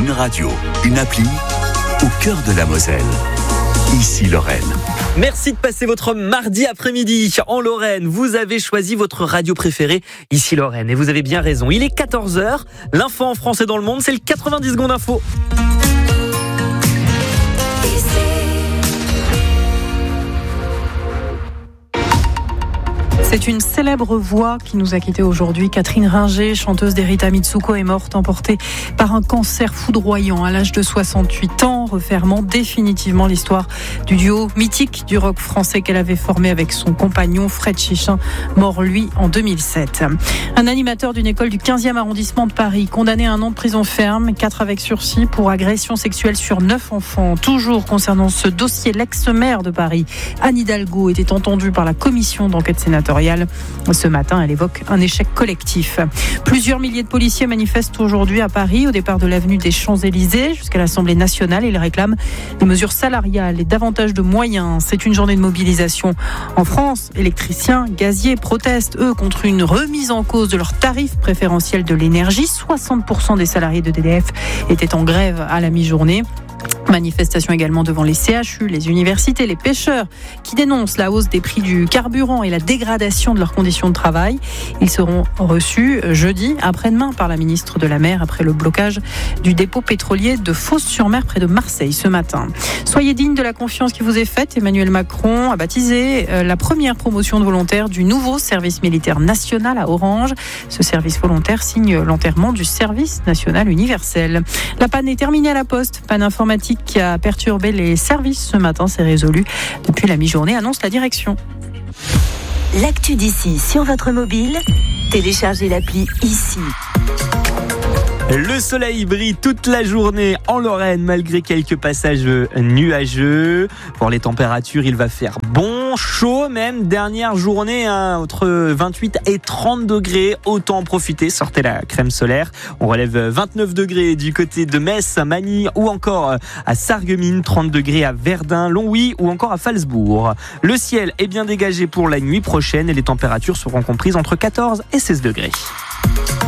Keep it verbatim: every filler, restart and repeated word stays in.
Une radio, une appli au cœur de la Moselle. Ici Lorraine. Merci de passer votre mardi après-midi en Lorraine. Vous avez choisi votre radio préférée, Ici Lorraine. Et vous avez bien raison. Il est quatorze heures. L'info en France et dans le monde, c'est le quatre-vingt-dix secondes info. C'est une célèbre voix qui nous a quittés aujourd'hui. Catherine Ringer, chanteuse d'Erita Mitsuko, est morte emportée par un cancer foudroyant à l'âge de soixante-huit ans, refermant définitivement l'histoire du duo mythique du rock français qu'elle avait formé avec son compagnon Fred Chichin, mort lui en deux mille sept. Un animateur d'une école du quinzième arrondissement de Paris, condamné à un an de prison ferme, quatre avec sursis pour agression sexuelle sur neuf enfants. Toujours concernant ce dossier, l'ex-maire de Paris, Anne Hidalgo, était entendue par la commission d'enquête sénatoriale. Ce matin, elle évoque un échec collectif. Plusieurs milliers de policiers manifestent aujourd'hui à Paris, au départ de l'avenue des Champs-Élysées jusqu'à l'Assemblée nationale. Ils réclament des mesures salariales et davantage de moyens. C'est une journée de mobilisation. En France, électriciens, gaziers protestent, eux, contre une remise en cause de leurs tarifs préférentiels de l'énergie. soixante pour cent des salariés de D D F étaient en grève à la mi-journée. Manifestation également devant les C H U, les universités, les pêcheurs qui dénoncent la hausse des prix du carburant et la dégradation de leurs conditions de travail. Ils seront reçus jeudi, après-demain, par la ministre de la Mer après le blocage du dépôt pétrolier de Fos-sur-Mer près de Marseille ce matin. Soyez dignes de la confiance qui vous est faite. Emmanuel Macron a baptisé la première promotion de volontaires du nouveau service militaire national à Orange. Ce service volontaire signe l'enterrement du service national universel. La panne est terminée à la Poste. Panne informatique qui a perturbé les services ce matin, c'est résolu depuis la mi-journée, annonce la direction. L'actu d'ici sur votre mobile, téléchargez l'appli Ici. Le soleil brille toute la journée en Lorraine malgré quelques passages nuageux. Pour les températures, il va faire bon, chaud même. Dernière journée hein, entre vingt-huit et trente degrés. Autant en profiter, sortez la crème solaire. On relève vingt-neuf degrés du côté de Metz, à Magny ou encore à Sarreguemines, trente degrés à Verdun, Longwy ou encore à Falsbourg. Le ciel est bien dégagé pour la nuit prochaine et les températures seront comprises entre quatorze et seize degrés.